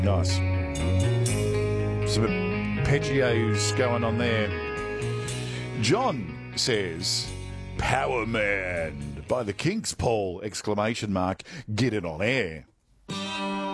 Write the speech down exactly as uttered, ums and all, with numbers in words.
Nice. Some arpeggios going on there. John says, Power Man by the Kinks, Paul! Exclamation mark. Get it on air.